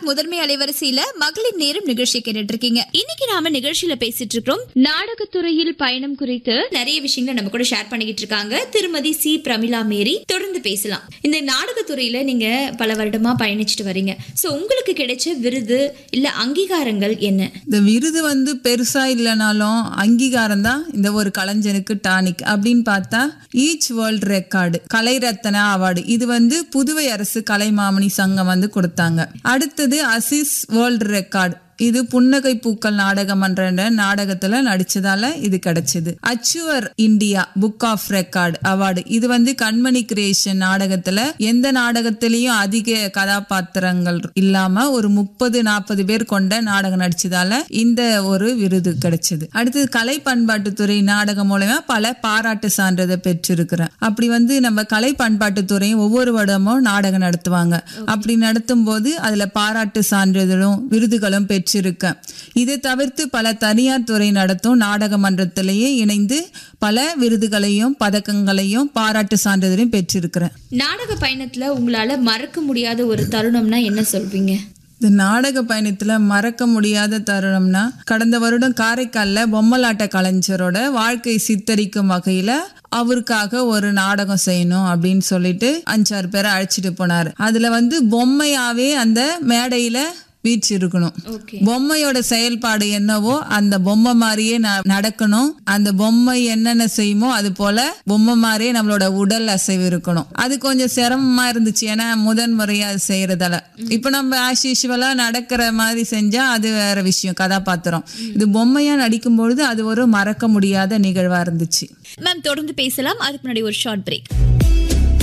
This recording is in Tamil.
முதன்மை அலைவரிசையில மகளிர் நேரம் நிகழ்ச்சி கேட்டுட்டு இருக்கீங்க. இன்னைக்கு நாம நிகழ்ச்சியில பேசிட்டு இருக்கோம் நாடகத்துறையில் பயணம் குறித்து நிறைய விஷயங்களை நம்ம கூட ஷேர் பண்ணிக்கிட்டு இருக்காங்க திருமதி சி பிரமிளா மேரி. தொடர்ந்து பேசலாம். இந்த நாடகத்துறையில நீங்க பல வருடமா பயணிச்சுட்டு வரீங்க. சோ உங்களுக்கு கிடைச்ச விருது இல்ல அங்கீகாரங்கள் என்ன? இந்த விருது பெருசா இல்லைனாலும் அங்கீகாரம் தான் இந்த ஒரு கலைஞனுக்கு டானிக் அப்படின்னு பார்த்தா ஈச் வேர்ல்ட் ரெக்கார்டு கலை ரத்னா அவார்டு இது புதுவை அரசு கலைமாமணி சங்கம் கொடுத்தாங்க. அடுத்தது அசிஸ் வேர்ல்ட் ரெக்கார்டு இது புன்னகை பூக்கள் நாடகம் என்ற நாடகத்துல நடிச்சதால இது கிடைச்சது. Achiever India book of record award இது கண்மணி கிரியேஷன் நாடகத்துல எந்த நாடகத்திலயும் அதிக கதாபாத்திரங்கள் இல்லாம ஒரு 30-40 பேர் கொண்ட நாடகம் நடிச்சதால இந்த ஒரு விருது கிடைச்சது. அடுத்தது கலை பண்பாட்டுத்துறை நாடகம் மூலமா பல பாராட்டு சான்றிதழ் பெற்றிருக்கிறேன். அப்படி நம்ம கலை பண்பாட்டுத்துறையும் ஒவ்வொரு வருடமும் நாடகம் நடத்துவாங்க. அப்படி நடத்தும் போது அதுல பாராட்டு சான்றிதழும் விருதுகளும் பெற்றிருக்கேன். இதை தவிர்த்து பல தனியார் துறை நடத்தும் நாடக மன்றத்திலேயே இணைந்து பல விருதுகளையும் பதக்கங்களையும் பாராட்டு சான்றிதழையும் பெற்றிருக்கிறேன். நாடக பயணத்துல உங்களால மறக்க முடியாத ஒரு தருணம்னா என்ன சொல்வீங்க? இந்த நாடக பயணத்துல மறக்க முடியாத தருணம்னா கடந்த வருடம் காரைக்கால்ல பொம்மலாட்ட கலைஞரோட வாழ்க்கை சித்தரிக்கும் வகையில அவருக்காக ஒரு நாடகம் செய்யணும் அப்படின்னு சொல்லிட்டு 5-6 பேரை அழைச்சிட்டு போனாரு. அதுல பொம்மையாவே அந்த மேடையில வீற்றிருக்கணும். பொம்மையோட செயல்பாடு என்னவோ அந்த பொம்மை மாதிரியே நடக்கணும். அந்த பொம்மை என்னென்ன செய்யுமோ அது போல பொம்மை மாதிரியே நம்மளோட உடல் அசைவு இருக்கணும். அது கொஞ்சம் சிரமமா இருந்துச்சு. ஏன்னா முதன்முறையா அது செய்யறதால இப்ப நம்ம ஆஸ் யூசுவலா நடக்கிற மாதிரி செஞ்சா அது வேற விஷயம் கதாபாத்திரம். இது பொம்மையா நடிக்கும் பொழுது அது ஒரு மறக்க முடியாத நிகழ்வா இருந்துச்சு. மேம் தொடர்ந்து பேசலாம். அதுக்கு முன்னாடி ஒரு ஷார்ட் பிரேக்.